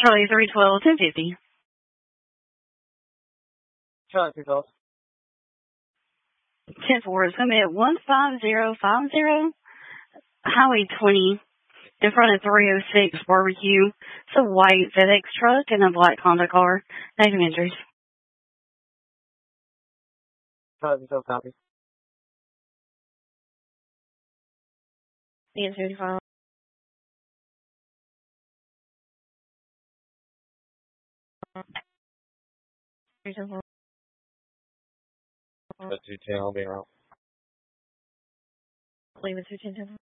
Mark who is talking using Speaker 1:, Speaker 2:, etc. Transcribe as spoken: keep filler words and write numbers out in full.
Speaker 1: Charlie three twelve, ten fifty.
Speaker 2: Charlie three twelve.
Speaker 1: ten four is coming at one five zero five zero, Highway twenty, in front of three oh six Barbecue. It's a white FedEx truck and a black Honda car. Name and entries.
Speaker 2: Charlie three twelve, copy.
Speaker 1: Ian thirty-five. three two four.
Speaker 2: two ten, I'll be around.
Speaker 1: Leave it two ten.